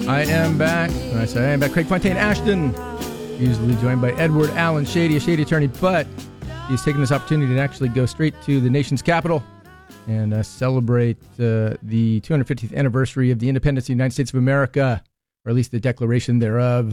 I am back. When I say I am back, Craig Fontaine Ashton, usually joined by Edward Allen Shady, a Shady attorney, but he's taking this opportunity to actually go straight to the nation's capital and celebrate the 250th anniversary of the independence of the United States of America, or at least the declaration thereof,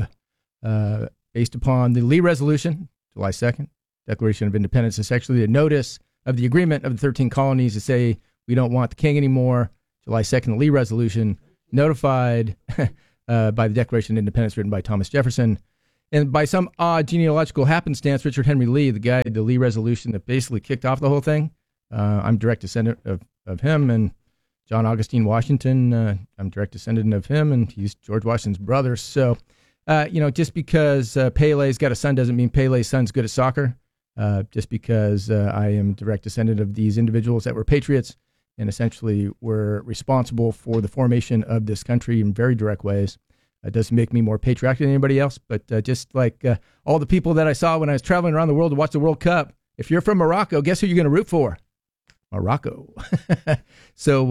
based upon the Lee Resolution, July 2nd, Declaration of Independence, essentially a notice of the agreement of the 13 colonies to say we don't want the king anymore. July 2nd, the Lee Resolution, notified by the Declaration of Independence written by Thomas Jefferson. And by some odd genealogical happenstance, Richard Henry Lee, the Lee Resolution that basically kicked off the whole thing, I'm direct descendant of him, and John Augustine Washington, I'm direct descendant of him, and he's George Washington's brother. So, just because Pele's got a son doesn't mean Pele's son's good at soccer. Just because I am direct descendant of these individuals that were patriots and essentially were responsible for the formation of this country in very direct ways. It doesn't make me more patriotic than anybody else, but just like all the people that I saw when I was traveling around the world to watch the World Cup, if you're from Morocco, guess who you're going to root for? Morocco. So,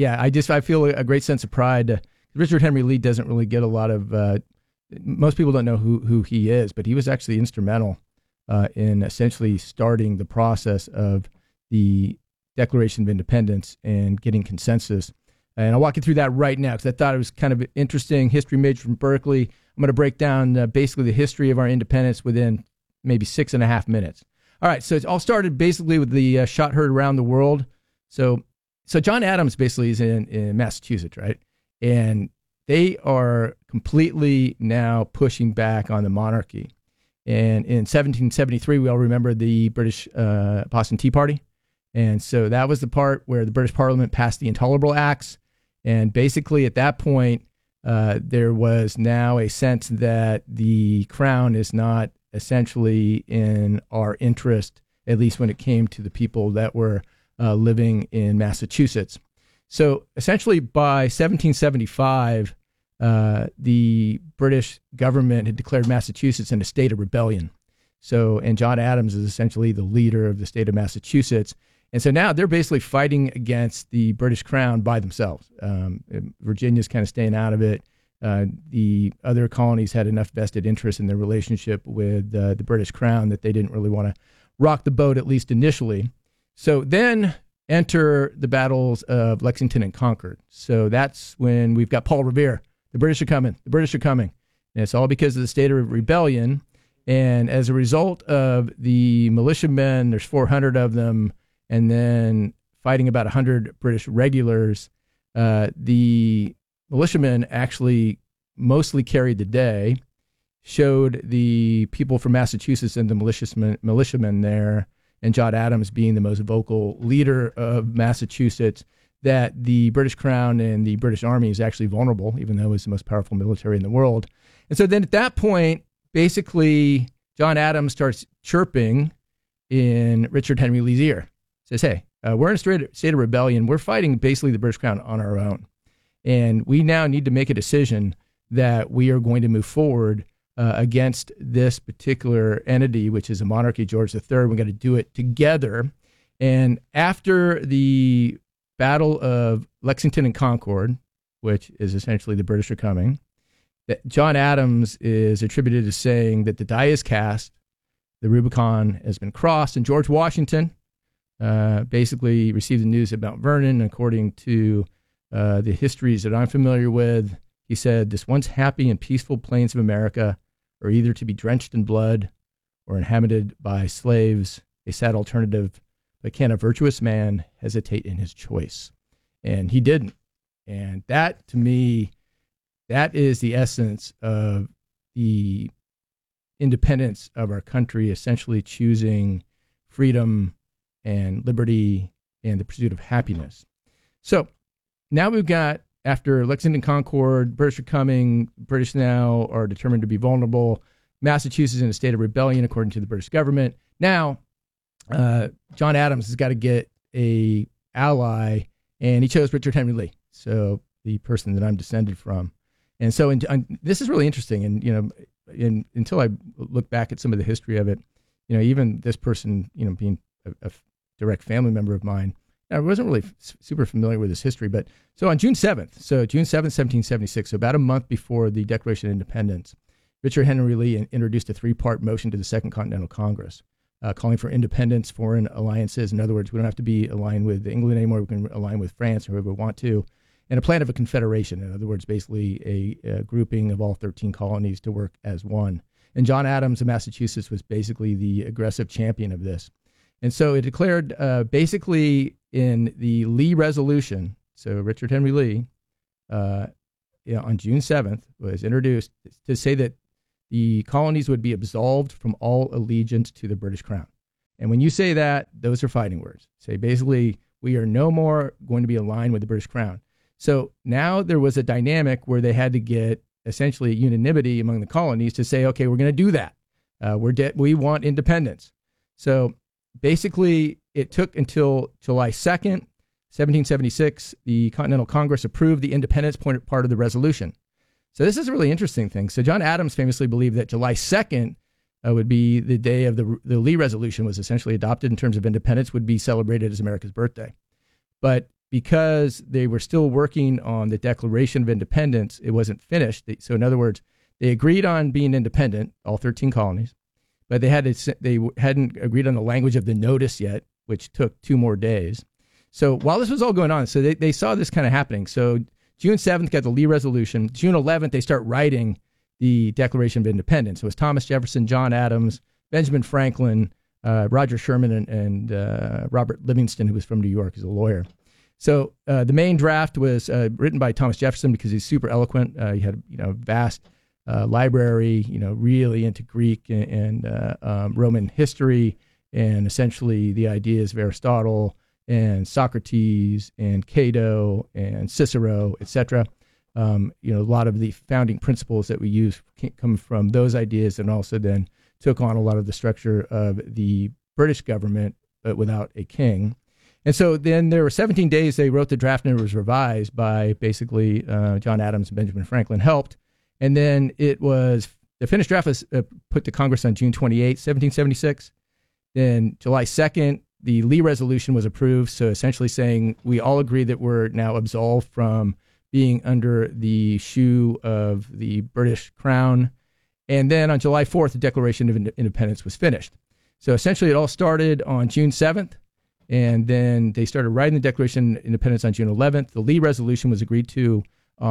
I feel a great sense of pride. Richard Henry Lee doesn't really get a lot of, most people don't know who he is, but he was actually instrumental in essentially starting the process of the Declaration of Independence and getting consensus. And I'll walk you through that right now because I thought it was kind of interesting. History major from Berkeley. I'm going to break down basically the history of our independence within maybe 6.5 minutes. All right, so it all started basically with the shot heard around the world. So John Adams basically is in Massachusetts, right? And they are completely now pushing back on the monarchy. And in 1773, we all remember the British Boston Tea Party. And so that was the part where the British Parliament passed the Intolerable Acts. And basically at that point, there was now a sense that the crown is not essentially in our interest, at least when it came to the people that were living in Massachusetts. So essentially by 1775, the British government had declared Massachusetts in a state of rebellion. So, and John Adams is essentially the leader of the state of Massachusetts. And so now they're basically fighting against the British crown by themselves. Virginia's kind of staying out of it. The other colonies had enough vested interest in their relationship with the British crown that they didn't really want to rock the boat, at least initially. So then enter the battles of Lexington and Concord. So that's when we've got Paul Revere. The British are coming. The British are coming. And it's all because of the state of rebellion. And as a result of the militiamen, there's 400 of them, and then fighting about 100 British regulars, the militiamen actually mostly carried the day, showed the people from Massachusetts and the militiamen there, and John Adams being the most vocal leader of Massachusetts, that the British Crown and the British Army is actually vulnerable, even though it's the most powerful military in the world. And so then at that point, basically, John Adams starts chirping in Richard Henry Lee's ear. Says, hey, we're in a state of rebellion. We're fighting basically the British Crown on our own. And we now need to make a decision that we are going to move forward against this particular entity, which is a monarchy, George III. We got to do it together. And after the Battle of Lexington and Concord, which is essentially the British are coming, that John Adams is attributed to saying that the die is cast, the Rubicon has been crossed, and George Washington basically received the news at Mount Vernon. According to the histories that I'm familiar with, he said, this once happy and peaceful plains of America are either to be drenched in blood or inhabited by slaves, a sad alternative, but can a virtuous man hesitate in his choice? And he didn't. And that, to me, that is the essence of the independence of our country, essentially choosing freedom and liberty and the pursuit of happiness. So now we've got, after Lexington Concord, British are coming, British now are determined to be vulnerable, Massachusetts in a state of rebellion according to the British government. Now, John Adams has got to get a ally, and he chose Richard Henry Lee, so the person that I'm descended from. And so this is really interesting, and until I look back at some of the history of it, even this person, being a direct family member of mine, I wasn't really super familiar with his history, but so on June 7th, 1776, so about a month before the Declaration of Independence, Richard Henry Lee introduced a 3-part motion to the Second Continental Congress, calling for independence, foreign alliances. In other words, we don't have to be aligned with England anymore. We can align with France or whoever we want to, and a plan of a confederation. In other words, basically a grouping of all 13 colonies to work as one. And John Adams of Massachusetts was basically the aggressive champion of this. And so it declared basically in the Lee Resolution, so Richard Henry Lee, on June 7th, was introduced to say that the colonies would be absolved from all allegiance to the British Crown. And when you say that, those are fighting words. Say basically, we are no more going to be aligned with the British Crown. So now there was a dynamic where they had to get essentially unanimity among the colonies to say, okay, we're going to do that. We want independence. So basically, it took until July 2nd, 1776, the Continental Congress approved the independence part of the resolution. So this is a really interesting thing. So John Adams famously believed that July 2nd would be the day of the Lee Resolution was essentially adopted in terms of independence, would be celebrated as America's birthday. But because they were still working on the Declaration of Independence, it wasn't finished. So in other words, they agreed on being independent, all 13 colonies, but they hadn't agreed on the language of the notice yet, which took 2 more days. So while this was all going on, so they saw this kind of happening. So June 7th got the Lee Resolution. June 11th, they start writing the Declaration of Independence. So it was Thomas Jefferson, John Adams, Benjamin Franklin, Roger Sherman, and Robert Livingston, who was from New York as a lawyer. So the main draft was written by Thomas Jefferson because he's super eloquent. He had a vast library, really into Greek and Roman history, and essentially the ideas of Aristotle and Socrates and Cato and Cicero, etc. A lot of the founding principles that we use come from those ideas, and also then took on a lot of the structure of the British government, but without a king. And so then there were 17 days they wrote the draft, and it was revised by basically John Adams and Benjamin Franklin helped. And then the finished draft was put to Congress on June 28, 1776. Then July 2nd, the Lee Resolution was approved. So essentially saying we all agree that we're now absolved from being under the shoe of the British Crown. And then on July 4th, the Declaration of Independence was finished. So essentially it all started on June 7th. And then they started writing the Declaration of Independence on June 11th. The Lee Resolution was agreed to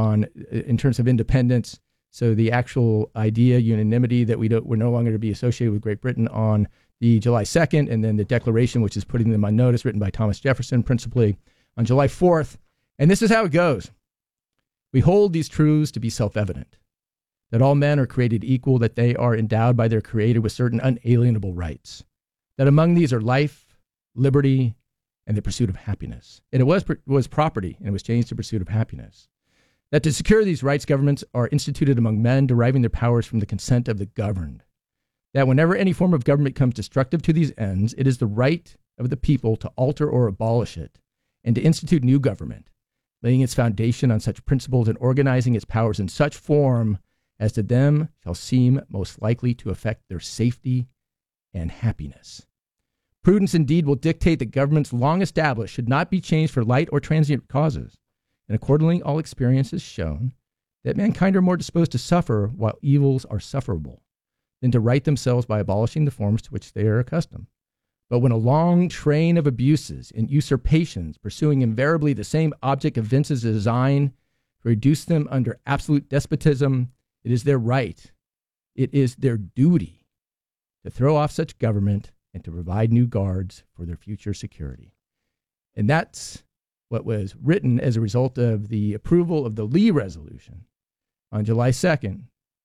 in terms of independence. So the actual idea, unanimity, that we're no longer to be associated with Great Britain on the July 2nd, and then the Declaration, which is putting them on notice, written by Thomas Jefferson principally, on July 4th. And this is how it goes. We hold these truths to be self-evident, that all men are created equal, that they are endowed by their Creator with certain unalienable rights, that among these are life, liberty, and the pursuit of happiness. And it was property, and it was changed to pursuit of happiness. That to secure these rights, governments are instituted among men, deriving their powers from the consent of the governed. That whenever any form of government becomes destructive to these ends, it is the right of the people to alter or abolish it, and to institute new government, laying its foundation on such principles and organizing its powers in such form as to them shall seem most likely to affect their safety and happiness. Prudence indeed will dictate that governments long established should not be changed for light or transient causes, and accordingly all experience has shown that mankind are more disposed to suffer while evils are sufferable than to right themselves by abolishing the forms to which they are accustomed. But when a long train of abuses and usurpations, pursuing invariably the same object, evinces a design to reduce them under absolute despotism, it is their right, it is their duty to throw off such government and to provide new guards for their future security. And that's what was written as a result of the approval of the Lee Resolution. On July 2nd,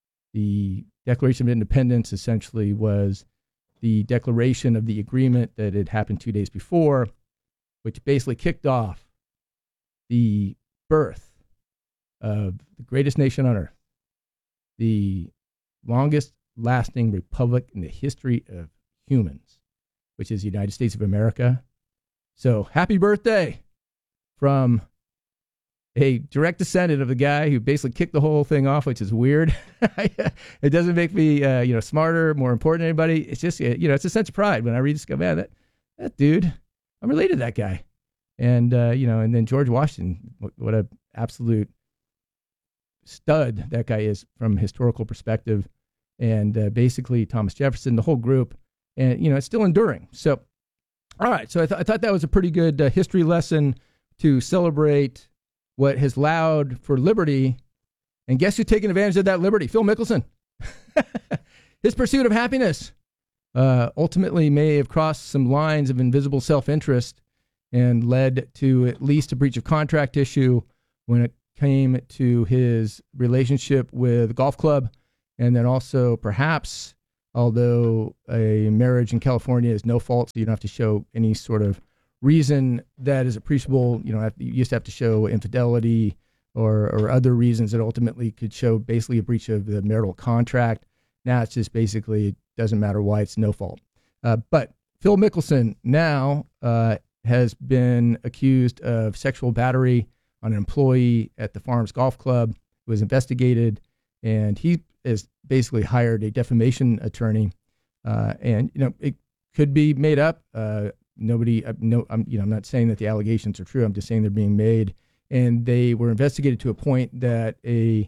the Declaration of Independence essentially was the declaration of the agreement that had happened 2 days before, which basically kicked off the birth of the greatest nation on earth, the longest lasting republic in the history of humans, which is the United States of America. So happy birthday from a direct descendant of the guy who basically kicked the whole thing off, which is weird. It doesn't make me, smarter, more important than anybody. It's just, it's a sense of pride when I read this guy. Man, that dude, I'm related to that guy. And, and then George Washington, what a absolute stud that guy is from a historical perspective. And basically Thomas Jefferson, the whole group. And, it's still enduring. So, all right. So I thought that was a pretty good history lesson to celebrate what has allowed for liberty. And guess who's taking advantage of that liberty? Phil Mickelson. His pursuit of happiness ultimately may have crossed some lines of invisible self-interest and led to at least a breach of contract issue when it came to his relationship with the golf club. And then also perhaps, although a marriage in California is no fault, so you don't have to show any sort of reason that is appreciable. You used to have to show infidelity or other reasons that ultimately could show basically a breach of the marital contract. Now it's just basically, it doesn't matter why, it's no fault. But Phil Mickelson now has been accused of sexual battery on an employee at the Farms Golf Club who was investigated, and he has basically hired a defamation attorney. And it could be made up. I'm not saying that the allegations are true. I'm just saying they're being made. And they were investigated to a point that a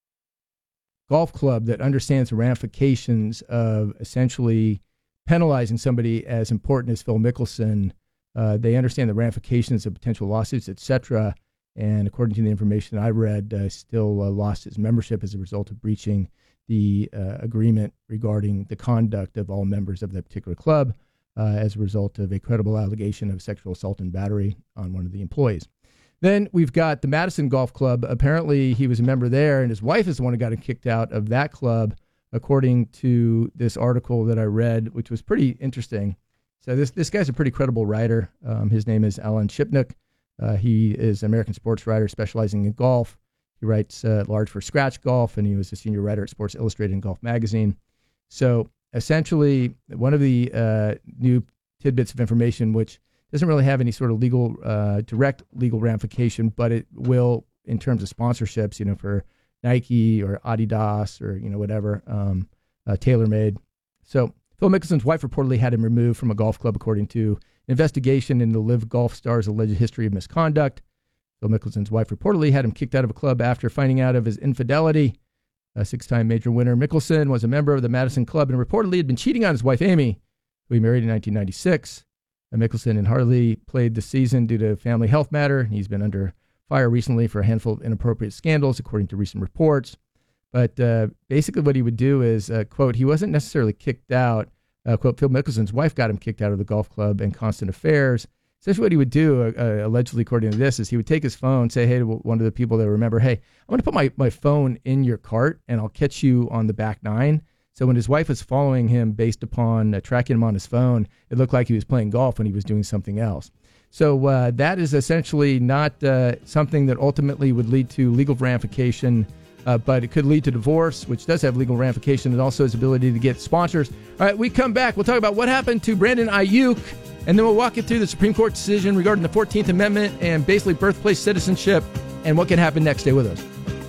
golf club that understands the ramifications of essentially penalizing somebody as important as Phil Mickelson, they understand the ramifications of potential lawsuits, etc. And according to the information I read, still lost his membership as a result of breaching the agreement regarding the conduct of all members of that particular club as a result of a credible allegation of sexual assault and battery on one of the employees. Then we've got the Madison Golf Club. Apparently he was a member there, and his wife is the one who got him kicked out of that club, according to this article that I read, which was pretty interesting. So this guy's a pretty credible writer. His name is Alan Shipnuck. He is an American sports writer specializing in golf. He writes at large for Scratch Golf, and he was a senior writer at Sports Illustrated and Golf Magazine. So essentially, one of the new tidbits of information, which doesn't really have any sort of legal, direct legal ramification, but it will in terms of sponsorships, for Nike or Adidas or, whatever, TaylorMade. So Phil Mickelson's wife reportedly had him removed from a golf club, according to an investigation into LIV Golf Star's alleged history of misconduct. Phil Mickelson's wife reportedly had him kicked out of a club after finding out of his infidelity. A six-time major winner, Mickelson was a member of the Madison Club and reportedly had been cheating on his wife, Amy, who he married in 1996. Mickelson and hardly played the season due to family health matter. He's been under fire recently for a handful of inappropriate scandals, according to recent reports. But basically what he would do is, quote, he wasn't necessarily kicked out. Quote, Phil Mickelson's wife got him kicked out of the golf club and constant affairs. Essentially what he would do, allegedly according to this, is he would take his phone, say, hey, to one of the people that remember, hey, I'm going to put my phone in your cart and I'll catch you on the back nine. So when his wife was following him based upon tracking him on his phone, it looked like he was playing golf when he was doing something else. So that is essentially not something that ultimately would lead to legal ramification, but it could lead to divorce, which does have legal ramification, and also his ability to get sponsors. All right, we come back. We'll talk about what happened to Brandon Ayuk, and then we'll walk you through the Supreme Court decision regarding the 14th Amendment and basically birthplace citizenship and what can happen next. Stay with us.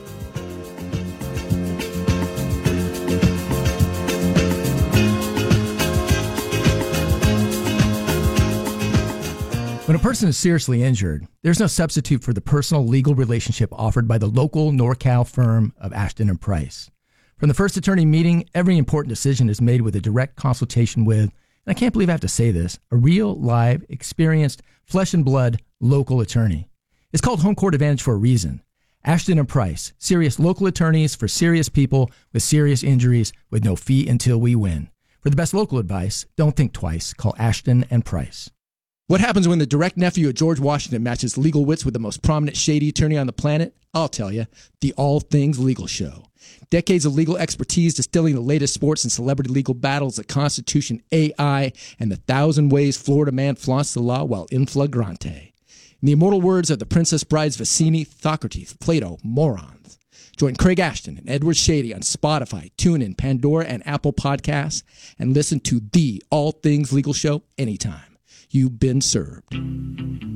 When a person is seriously injured, there's no substitute for the personal legal relationship offered by the local NorCal firm of Ashton and Price. From the first attorney meeting, every important decision is made with a direct consultation with, and I can't believe I have to say this, a real, live, experienced, flesh and blood local attorney. It's called Home Court Advantage for a reason. Ashton and Price, serious local attorneys for serious people with serious injuries with no fee until we win. For the best local advice, don't think twice. Call Ashton and Price. What happens when the direct nephew of George Washington matches legal wits with the most prominent shady attorney on the planet? I'll tell you, the All Things Legal Show. Decades of legal expertise distilling the latest sports and celebrity legal battles, the Constitution, AI, and the 1,000 ways Florida man flaunts the law while in flagrante. In the immortal words of the Princess Brides Vicini, Thocrates, Plato, morons. Join Craig Ashton and Edward Shady on Spotify, TuneIn, Pandora, and Apple Podcasts, and listen to the All Things Legal Show anytime. You've been served.